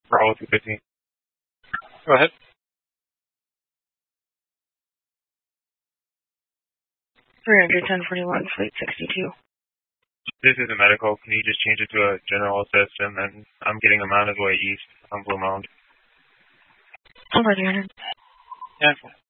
Bravo 215. Go ahead. Ranger 1041, Fleet 62. This is a medical. Can you just change it to a general assistant? And I'm getting him out of the way east on Blue Mound. Over there. Yeah.